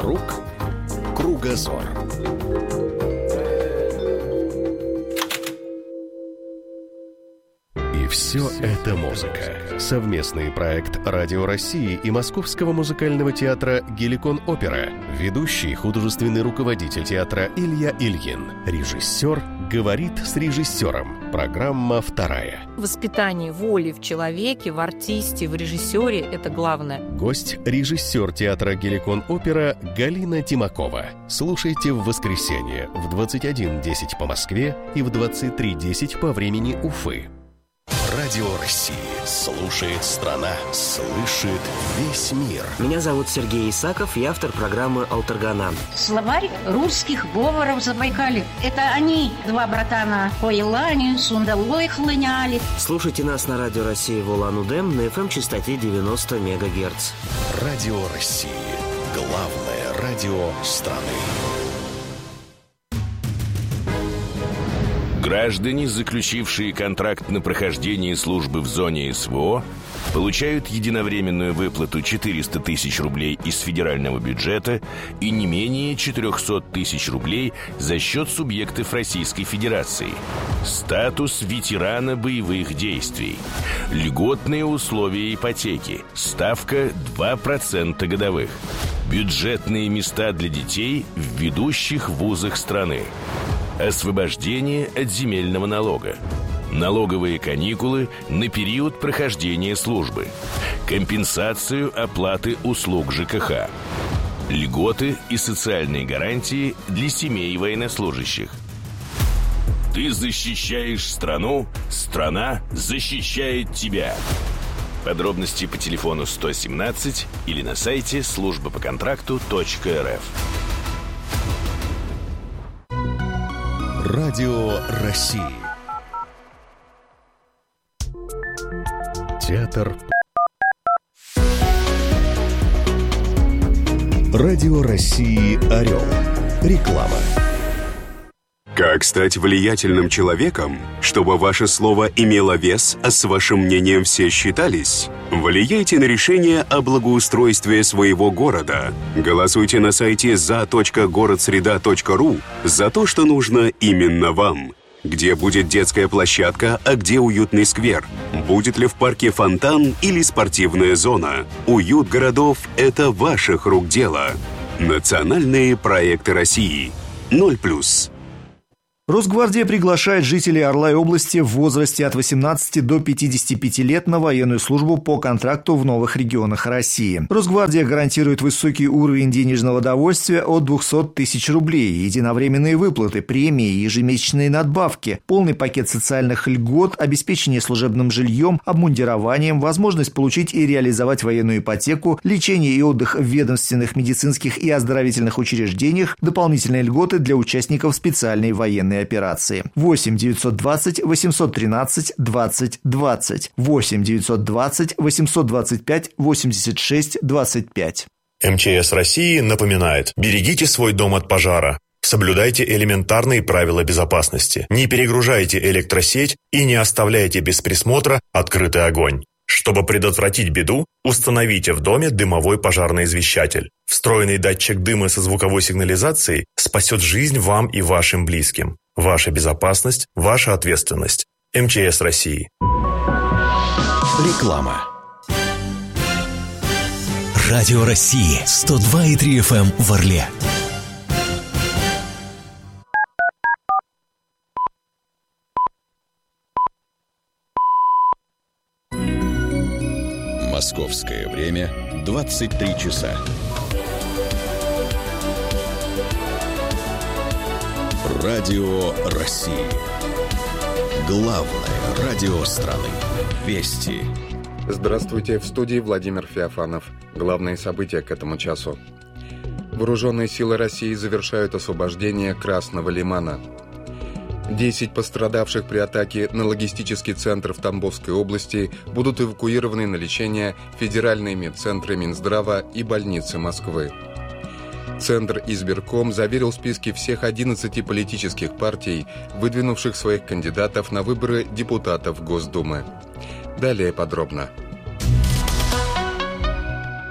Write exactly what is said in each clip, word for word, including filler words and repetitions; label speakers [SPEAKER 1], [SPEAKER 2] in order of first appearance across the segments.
[SPEAKER 1] Вокруг кругозор. И все это музыка. Совместный проект Радио России и Московского музыкального театра «Геликон Опера». Ведущий художественный руководитель театра Илья Ильин. Режиссер говорит с режиссером. Программа вторая.
[SPEAKER 2] Воспитание воли в человеке, в артисте, в режиссере – это главное.
[SPEAKER 1] Гость – режиссер театра «Геликон Опера» Галина Тимакова. Слушайте в воскресенье в двадцать один десять по Москве и в двадцать три десять по времени Уфы. Радио России. Слушает страна, слышит весь мир.
[SPEAKER 3] Меня зовут Сергей Исаков, я автор программы «Алтаргана».
[SPEAKER 4] Словарь русских говоров Забайкалья. Это они, два братана, по Елане, сундалой хлыняли.
[SPEAKER 3] Слушайте нас на Радио России в Улан-Удэ на эф эм-частоте девяносто мегагерц.
[SPEAKER 1] Радио России. Главное радио страны.
[SPEAKER 5] Граждане, заключившие контракт на прохождение службы в зоне эс вэ о, получают единовременную выплату четыреста тысяч рублей из федерального бюджета и не менее четыреста тысяч рублей за счет субъектов Российской Федерации. Статус ветерана боевых действий. Льготные условия ипотеки. Ставка два процента годовых. Бюджетные места для детей в ведущих вузах страны. Освобождение от земельного налога. Налоговые каникулы на период прохождения службы. Компенсацию оплаты услуг ЖКХ. Льготы и социальные гарантии для семей военнослужащих. Ты защищаешь страну, страна защищает тебя. Подробности по телефону сто семнадцать или на сайте служба по контракту точка эр эф.
[SPEAKER 1] Радио России. Театр. Радио России «Орел». Реклама.
[SPEAKER 6] Как стать влиятельным человеком, чтобы ваше слово имело вес, а с вашим мнением все считались? Влияйте на решение о благоустройстве своего города. Голосуйте на сайте за точка городсреда точка ру за то, что нужно именно вам. Где будет детская площадка, а где уютный сквер? Будет ли в парке фонтан или спортивная зона? Уют городов – это ваших рук дело. Национальные проекты России. ноль плюс.
[SPEAKER 7] Росгвардия приглашает жителей Орла и области в возрасте от восемнадцати до пятидесяти пяти лет на военную службу по контракту в новых регионах России. Росгвардия гарантирует высокий уровень денежного довольствия от двухсот тысяч рублей, единовременные выплаты, премии, ежемесячные надбавки, полный пакет социальных льгот, обеспечение служебным жильем, обмундированием, возможность получить и реализовать военную ипотеку, лечение и отдых в ведомственных, медицинских и оздоровительных учреждениях, дополнительные льготы для участников специальной военной операции. восемь девятьсот двадцать восемьсот тринадцать двадцать двадцать. восемь девятьсот двадцать восемьсот двадцать пять восемьдесят шесть двадцать пять.
[SPEAKER 8] эм че эс России напоминает: берегите свой дом от пожара. Соблюдайте элементарные правила безопасности. Не перегружайте электросеть и не оставляйте без присмотра открытый огонь. Чтобы предотвратить беду, установите в доме дымовой пожарный извещатель. Встроенный датчик дыма со звуковой сигнализацией спасет жизнь вам и вашим близким. Ваша безопасность – ваша ответственность. эм че эс России.
[SPEAKER 1] Реклама.
[SPEAKER 9] Радио России сто два и три эф эм в Орле.
[SPEAKER 1] Московское время двадцать три часа. Радио России. Главное радио страны. Вести.
[SPEAKER 10] Здравствуйте, в студии Владимир Феофанов. Главные события к этому часу. Вооруженные силы России завершают освобождение Красного Лимана. Десять пострадавших при атаке на логистический центр в Тамбовской области будут эвакуированы на лечение в федеральные медцентры Минздрава и больницы Москвы. Центр избирком заверил списки всех одиннадцати политических партий, выдвинувших своих кандидатов на выборы депутатов Госдумы. Далее подробно.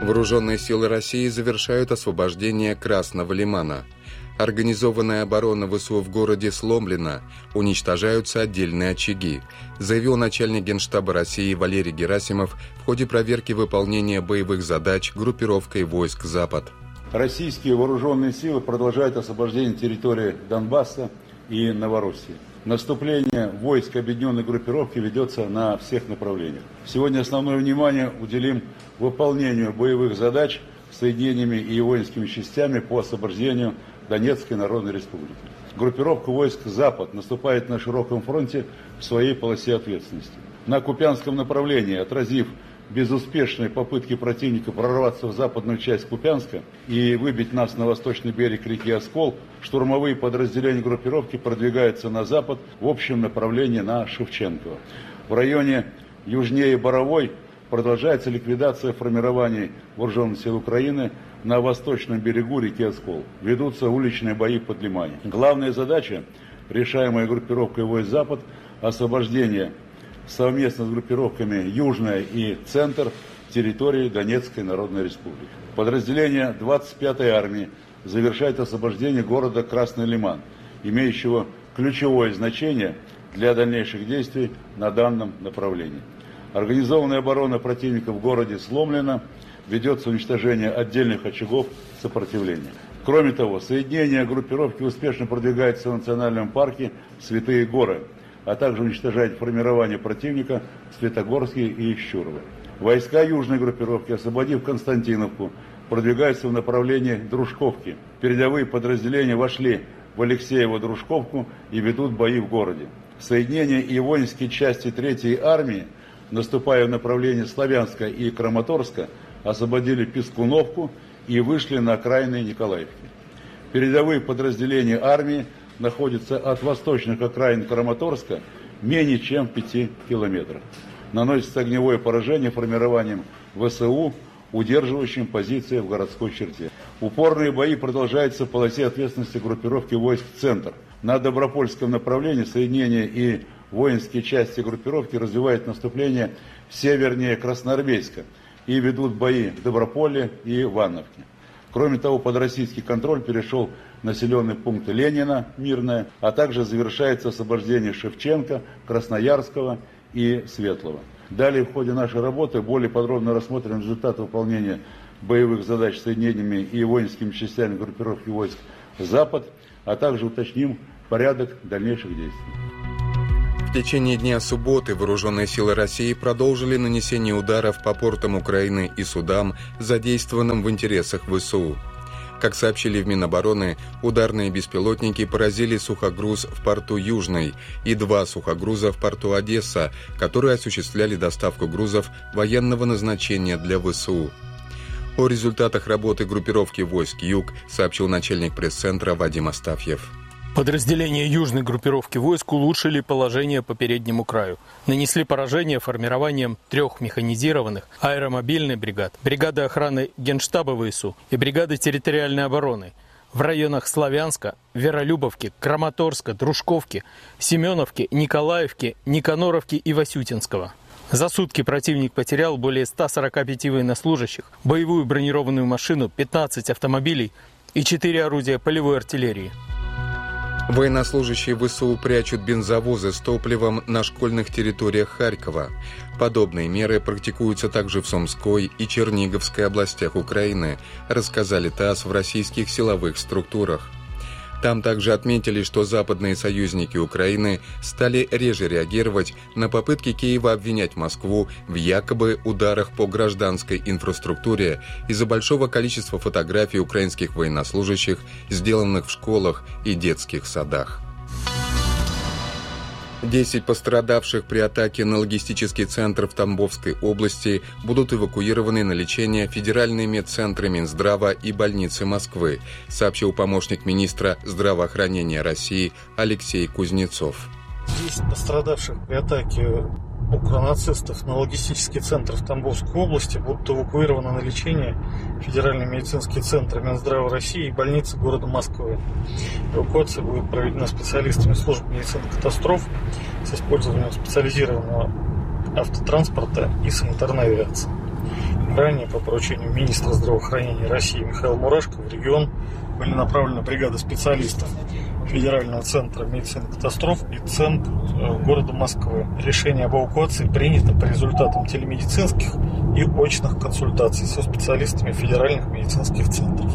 [SPEAKER 10] Вооруженные силы России завершают освобождение Красного Лимана. Организованная оборона ВСУ в городе сломлена, уничтожаются отдельные очаги, заявил начальник Генштаба России Валерий Герасимов в ходе проверки выполнения боевых задач группировкой войск «Запад».
[SPEAKER 11] Российские вооруженные силы продолжают освобождение территории Донбасса и Новороссии. Наступление войск объединенной группировки ведется на всех направлениях. Сегодня основное внимание уделим выполнению боевых задач соединениями и воинскими частями по освобождению Донецкой Народной Республики. Группировка войск «Запад» наступает на широком фронте в своей полосе ответственности. На Купянском направлении, отразив безуспешные попытки противника прорваться в западную часть Купянска и выбить нас на восточный берег реки Оскол, штурмовые подразделения группировки продвигаются на запад в общем направлении на Шевченково. В районе южнее Боровой продолжается ликвидация формирований вооруженных сил Украины на восточном берегу реки Оскол. Ведутся уличные бои под Лимане. Главная задача, решаемая группировкой войск «Запад», освобождение совместно с группировками «Южная» и «Центр» территории Донецкой Народной Республики. Подразделение двадцать пятой армии завершает освобождение города Красный Лиман, имеющего ключевое значение для дальнейших действий на данном направлении. Организованная оборона противника в городе сломлена, ведется уничтожение отдельных очагов сопротивления. Кроме того, соединение группировки успешно продвигается в национальном парке «Святые горы», а также уничтожает формирование противника в Светогорске и Щурово. Войска южной группировки, освободив Константиновку, продвигаются в направлении Дружковки. Передовые подразделения вошли в Алексеево-Дружковку и ведут бои в городе. Соединения и воинские части третьей армии, наступая в направлении Славянска и Краматорска, освободили Пискуновку и вышли на окраины Николаевки. Передовые подразделения армии находится от восточных окраин Краматорска менее чем в пяти километрах. Наносится огневое поражение формированием ВСУ, удерживающим позиции в городской черте. Упорные бои продолжаются в полосе ответственности группировки войск «Центр». На Добропольском направлении соединения и воинские части группировки развивают наступление севернее Красноармейска и ведут бои в Доброполе и Ивановке. Кроме того, под российский контроль перешел населенный пункт Ленина, Мирное, а также завершается освобождение Шевченко, Красноярского и Светлого. Далее в ходе нашей работы более подробно рассмотрим результаты выполнения боевых задач соединениями и воинскими частями группировки войск «Запад», а также уточним порядок дальнейших действий.
[SPEAKER 10] В течение дня субботы вооруженные силы России продолжили нанесение ударов по портам Украины и судам, задействованным в интересах ВСУ. Как сообщили в Минобороны, ударные беспилотники поразили сухогруз в порту Южный и два сухогруза в порту Одесса, которые осуществляли доставку грузов военного назначения для ВСУ. О результатах работы группировки войск «Юг» сообщил начальник пресс-центра Вадим Астафьев.
[SPEAKER 12] Подразделения южной группировки войск улучшили положение по переднему краю. Нанесли поражение формированием трех механизированных аэромобильных бригад, бригады охраны Генштаба ВСУ и бригады территориальной обороны в районах Славянска, Веролюбовки, Краматорска, Дружковки, Семеновки, Николаевки, Никаноровки и Васютинского. За сутки противник потерял более ста сорока пяти военнослужащих, боевую бронированную машину, пятнадцать автомобилей и четыре орудия полевой артиллерии.
[SPEAKER 10] Военнослужащие ВСУ прячут бензовозы с топливом на школьных территориях Харькова. Подобные меры практикуются также в Сумской и Черниговской областях Украины, рассказали ТАСС в российских силовых структурах. Там также отметили, что западные союзники Украины стали реже реагировать на попытки Киева обвинять Москву в якобы ударах по гражданской инфраструктуре из-за большого количества фотографий украинских военнослужащих, сделанных в школах и детских садах. Десять пострадавших при атаке на логистический центр в Тамбовской области будут эвакуированы на лечение в федеральные медцентры Минздрава и больницы Москвы, сообщил помощник министра здравоохранения России Алексей Кузнецов.
[SPEAKER 13] Десять пострадавших при атаке укронацистов на логистический центр в Тамбовской области будут эвакуированы на лечение в федеральный медицинский центр Минздрава России и больницы города Москвы. Эвакуация будет проведена специалистами службы медицинских катастроф с использованием специализированного автотранспорта и санитарной авиации. Ранее по поручению министра здравоохранения России Михаила Мурашко в регион были направлены бригады специалистов Федерального центра медицины катастроф и Центр города Москвы. Решение об эвакуации принято по результатам телемедицинских и очных консультаций со специалистами федеральных медицинских центров.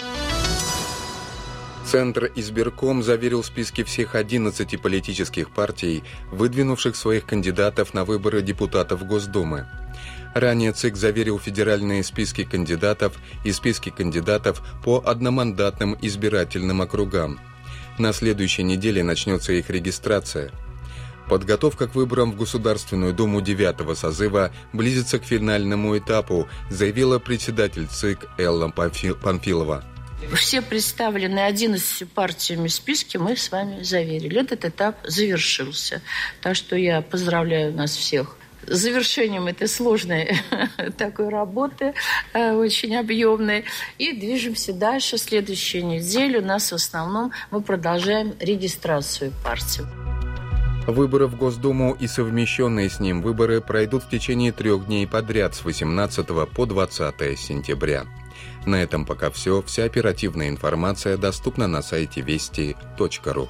[SPEAKER 10] Центр избирком заверил списки всех одиннадцати политических партий, выдвинувших своих кандидатов на выборы депутатов Госдумы. Ранее ЦИК заверил федеральные списки кандидатов и списки кандидатов по одномандатным избирательным округам. На следующей неделе начнется их регистрация. Подготовка к выборам в Государственную Думу девятого созыва близится к финальному этапу, заявила председатель ЦИК Элла Памфилова.
[SPEAKER 14] Все представленные одиннадцатью партиями списки мы с вами заверили. Этот этап завершился. Так что я поздравляю нас всех с завершением этой сложной такой работы, очень объемной. И движемся дальше. Следующую неделю у нас в основном мы продолжаем регистрацию партий.
[SPEAKER 10] Выборы в Госдуму и совмещенные с ним выборы пройдут в течение трех дней подряд с восемнадцатого по двадцатое сентября. На этом пока все. Вся оперативная информация доступна на сайте вести точка ру.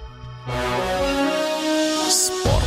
[SPEAKER 9] Спорт.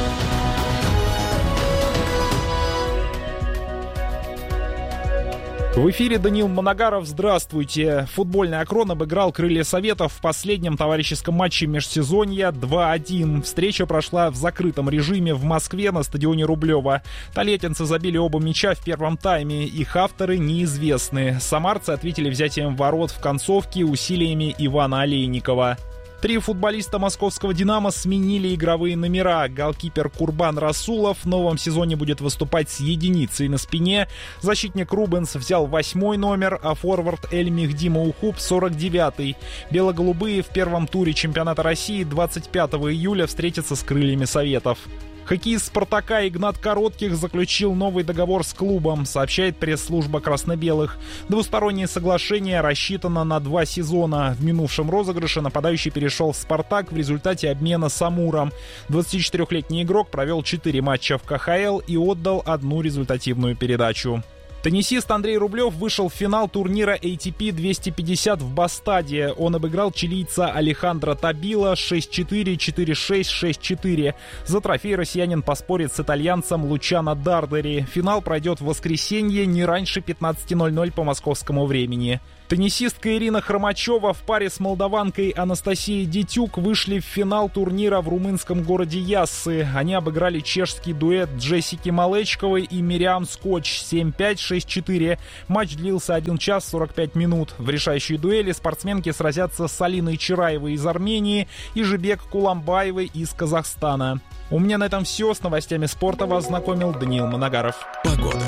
[SPEAKER 15] В эфире Даниил Моногаров. Здравствуйте. Футбольный «Акрон» обыграл «Крылья Советов» в последнем товарищеском матче межсезонья два один. Встреча прошла в закрытом режиме в Москве на стадионе Рублева. Толетинцы забили оба мяча в первом тайме. Их авторы неизвестны. Самарцы ответили взятием ворот в концовке усилиями Ивана Олейникова. Три футболиста московского «Динамо» сменили игровые номера. Голкипер Курбан Расулов в новом сезоне будет выступать с единицей на спине. Защитник Рубенс взял восьмой номер, а форвард Эль Мехди Маухуб сорок девятый. Бело-голубые в первом туре чемпионата России двадцать пятого июля встретятся с «Крыльями Советов». Хоккеист «Спартака» Игнат Коротких заключил новый договор с клубом, сообщает пресс-служба красно-белых. Двустороннее соглашение рассчитано на два сезона. В минувшем розыгрыше нападающий перешел в «Спартак» в результате обмена с «Амуром». двадцатичетырехлетний игрок провел четыре матча в ка ха эл и отдал одну результативную передачу. Теннисист Андрей Рублев вышел в финал турнира эй ти пи двести пятьдесят в Бастаде. Он обыграл чилийца Алехандро Табила шесть четыре, четыре шесть, шесть четыре. За трофей россиянин поспорит с итальянцем Лучано Дардери. Финал пройдет в воскресенье не раньше пятнадцати ноль-ноль по московскому времени. Теннисистка Ирина Хромачева в паре с молдаванкой Анастасией Дитюк вышли в финал турнира в румынском городе Яссы. Они обыграли чешский дуэт Джессики Малечковой и Мириам Скотч семь пять, шесть четыре. Матч длился один час сорок пять минут. В решающей дуэли спортсменки сразятся с Алиной Чираевой из Армении и Жибек Куламбаевой из Казахстана. У меня на этом все. С новостями спорта вас знакомил Даниил Моногаров.
[SPEAKER 9] Погода.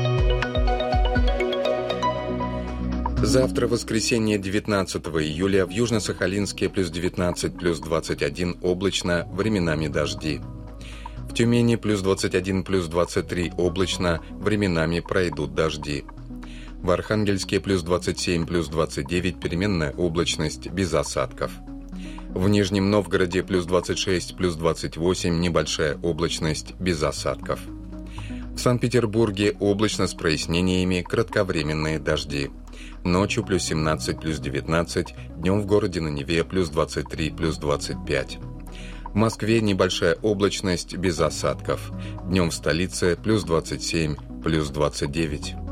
[SPEAKER 10] Завтра, воскресенье, девятнадцатого июля, в Южно-Сахалинске плюс девятнадцать, плюс двадцать один, облачно, временами дожди. В Тюмени плюс двадцать один, плюс двадцать три, облачно, временами пройдут дожди. В Архангельске плюс двадцать семь, плюс двадцать девять, переменная облачность, без осадков. В Нижнем Новгороде плюс двадцать шесть, плюс двадцать восемь, небольшая облачность, без осадков. В Санкт-Петербурге облачно с прояснениями, кратковременные дожди. Ночью плюс семнадцать, плюс девятнадцать, днем в городе на Неве плюс двадцать три, плюс двадцать пять. В Москве небольшая облачность, без осадков. Днем в столице плюс двадцать семь, плюс двадцать девять.